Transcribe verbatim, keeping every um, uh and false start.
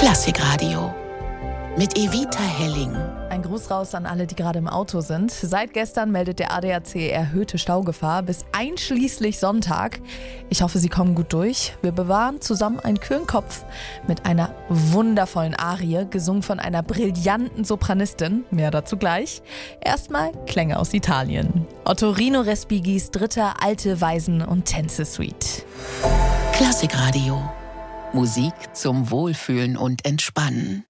Klassikradio mit Evita Helling. Ein Gruß raus an alle, die gerade im Auto sind. Seit gestern meldet der A D A C erhöhte Staugefahr bis einschließlich Sonntag. Ich hoffe, Sie kommen gut durch. Wir bewahren zusammen einen kühlen Kopf mit einer wundervollen Arie, gesungen von einer brillanten Sopranistin. Mehr dazu gleich. Erstmal Klänge aus Italien. Ottorino Respigis dritter Alte Weisen- und Tänze-Suite. Klassikradio. Musik zum Wohlfühlen und Entspannen.